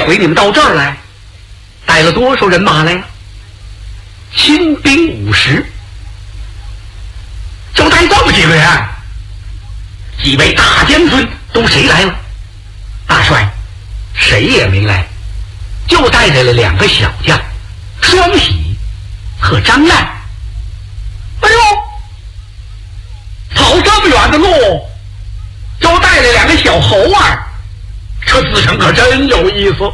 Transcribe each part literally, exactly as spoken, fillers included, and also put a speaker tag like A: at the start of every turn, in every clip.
A: 回你们到这儿来，带了多少人马来呀？亲兵五十，就带这么几个人。几位大将军都谁来了？大帅谁也没来，就带来了两个小将，双喜和张烂。哎呦，跑这么远的路，就带来两个小猴儿，这自成可真有意思。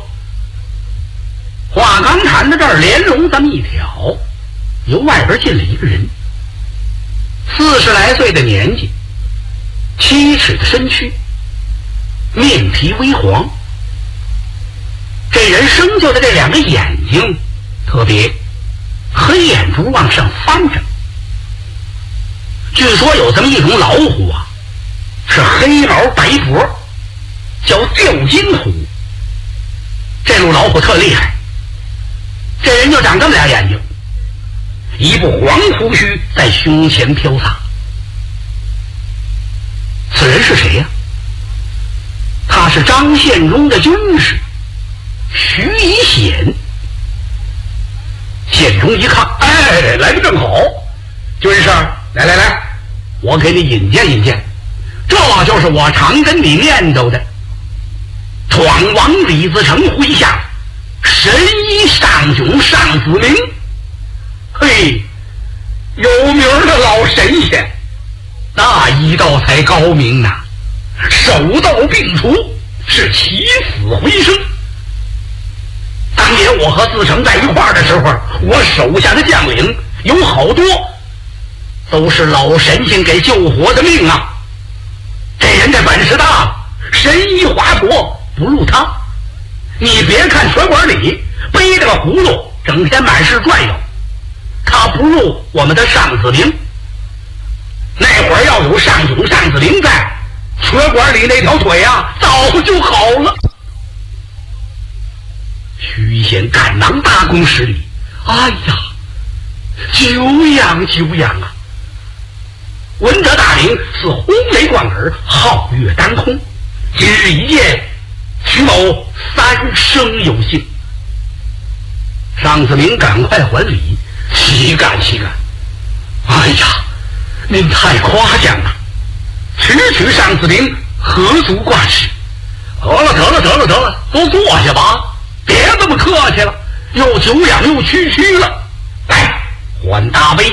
A: 话刚谈到这儿，连笼这么一挑，由外边进了一个人，四十来岁的年纪，七尺的身躯，面皮微黄。这人生就的这两个眼睛特别，黑眼珠往上翻着。据说有这么一种老虎啊，是黑毛白脖，叫吊金虎。这路老虎特厉害，这人就长这么俩眼睛，一部黄胡须在胸前飘洒。此人是谁呀、啊？他是张献忠的军师徐以显。献忠一看，哎，来得正好，军师，来来来，我给你引荐引荐，这就是我常跟你念叨的闯王李自成麾下神医上囧上子明。嘿，有名的老神仙，那医道才高明呐，手到病除，是起死回生。当年我和自成在一块儿的时候，我手下的将领有好多都是老神仙给救活的命啊。这人这本事大，神医华佗不入他。你别看水管里背着个葫芦，整天满市转悠，他不入我们的上子明。那会儿要有上囧上子明在，血管里那条腿啊早就好了。徐显赶囊大公十里，哎呀，久仰久仰啊！闻得大名，似轰雷贯耳，皓月当空。今日一见，徐某三生有幸。上子明赶快还礼，岂敢岂敢！哎呀，您太夸奖了，区区上子明何足挂齿。得了得了得了得了，都坐下吧，别这么客气了，又久仰又区区了。来，换大杯。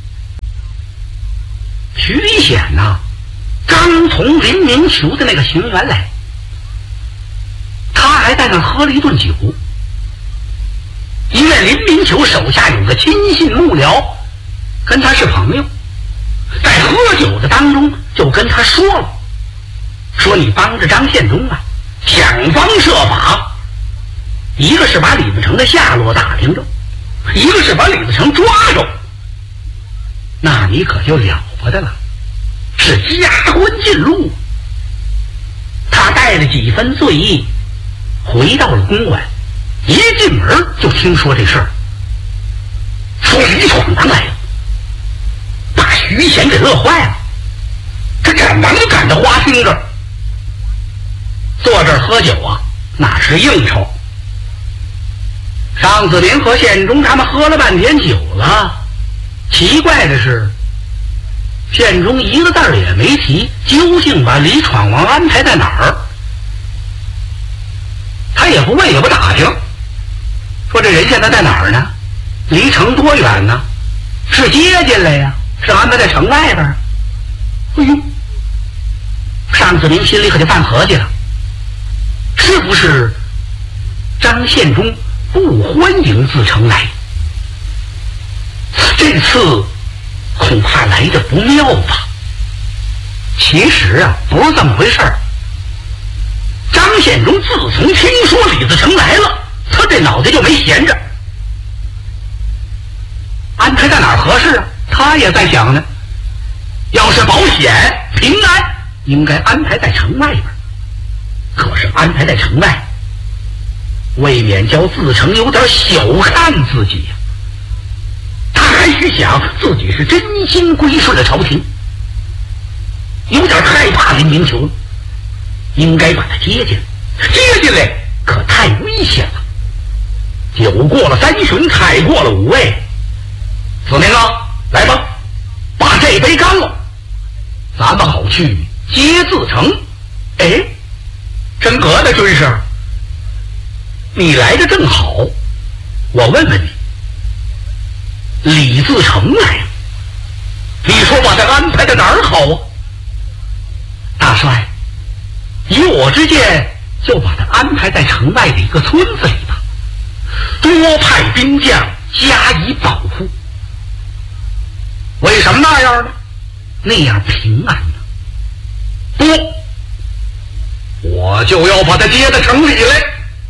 A: 徐以显呐、啊，刚从林明求的那个行辕来，他还在那喝了一顿酒。因为林明求手下有个亲信幕僚，跟他是朋友，在喝酒的当中就跟他说了，说你帮着张献忠啊，想方设法，一个是把李自成的下落打听着，一个是把李自成抓着，那你可就了不得了，是加官进禄。他带了几分醉意回到了公馆，一进门就听说这事儿，说李闯王来了，把徐显给乐坏了。这赶忙就赶到花厅这儿，坐这儿喝酒啊，那是应酬。上子明和献忠他们喝了半天酒了，奇怪的是，献忠一个字儿也没提究竟把李闯王安排在哪儿。他也不问也不打听，说这人现在在哪儿呢？离城多远呢？是接进来呀，是安排在城外边？哎呦，上子明心里可就犯合计了，是不是张献忠不欢迎自成来？这次恐怕来的不妙吧？其实啊，不是这么回事儿。张献忠自从听说李自成来了，他这脑袋就没闲着。安排在哪儿合适啊？他也在想呢。要是保险平安，应该安排在城外边。可是安排在城外，未免叫自成有点小看自己呀、啊。他还去想自己是真心归顺了朝廷，有点害怕林明求，应该把他接进来，接进来可太危险了。酒过了三巡，菜过了五味，子明啊，来吧，把这杯干了，咱们好去接自成。哎，真格的军师，你来的正好，我问问你，李自成来了，你说把他安排在哪儿好啊？大帅，以我之见，就把他安排在城外的一个村子里吧，多派兵将加以保护。为什么那样呢？那样平安呢？不，我就要把他接到城里来，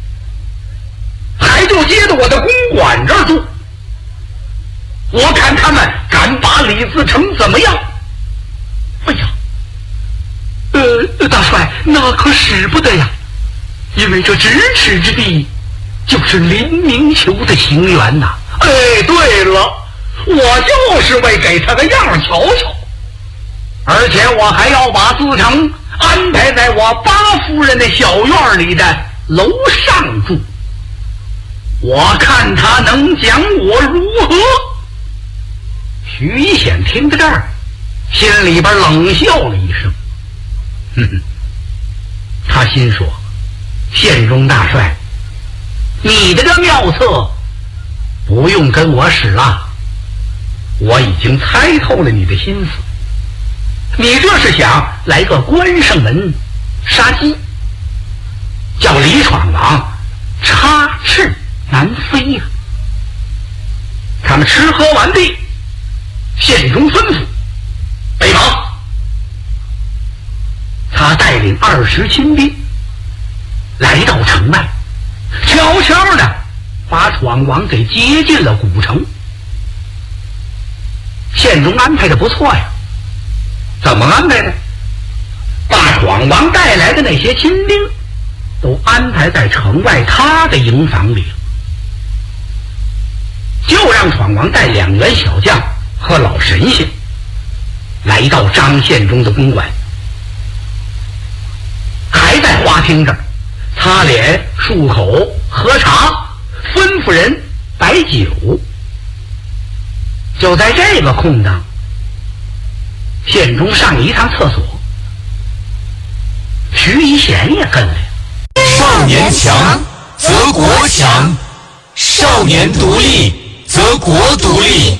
A: 还就接到我的公馆这儿住。我看他们敢把李自成怎么样？哎呀，呃，大帅，那可使不得呀，因为这咫尺之地就是林明球的行辕呐。哎，对了，我就是为给他个样瞧瞧，而且我还要把自成安排在我八夫人的小院里的楼上住，我看他能讲我如何。徐一显听到这儿，心里边冷笑了一声，哼哼，他心说，县中大帅，你的这妙策不用跟我使了，我已经猜透了你的心思，你这是想来个关上门杀鸡，叫李闯王插翅难飞呀、啊。他们吃喝完毕，县中吩咐备马，他带领二十亲兵来到城外，悄悄的把闯王给接进了古城。县中安排的不错呀，怎么安排的？把闯王带来的那些亲兵都安排在城外他的营房里了，就让闯王带两员小将和老神仙来到张献忠的公馆，还在花厅这儿擦脸漱口喝茶，吩咐人摆酒。就在这个空档，县中上了一趟厕所，徐一贤也跟来了。
B: 少年强则国强，少年独立则国独立。